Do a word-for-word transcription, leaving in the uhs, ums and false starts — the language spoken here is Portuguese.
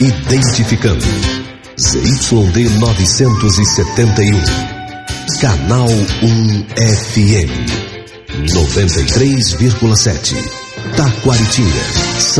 identificando. Z Y D novecentos e setenta e um, Canal um F M, noventa e três vírgula sete, Taquaritinga, São